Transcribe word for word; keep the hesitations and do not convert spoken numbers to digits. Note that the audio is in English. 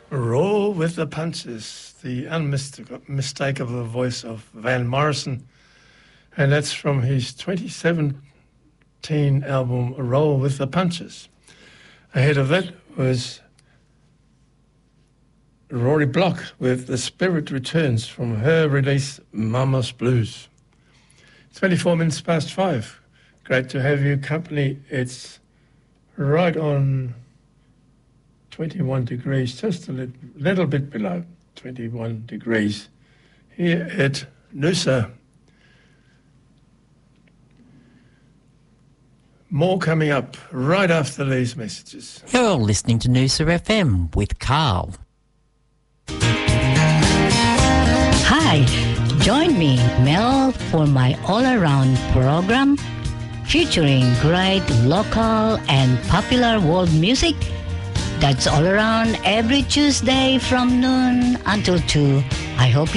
Roll with the Punches, the unmistakable voice of Van Morrison. And that's from his twenty seventeen album, Roll with the Punches. Ahead of that was Rory Block with The Spirit Returns from her release, Mama's Blues. twenty-four minutes past five. Great to have you company. It's right on twenty-one degrees, just a little, little bit below twenty-one degrees here at Noosa. More coming up right after these messages. You're listening to Noosa F M with Carl. Hi, join me, Mel, for my all-around program featuring great local and popular world music. That's all around every Tuesday from noon until two. I hope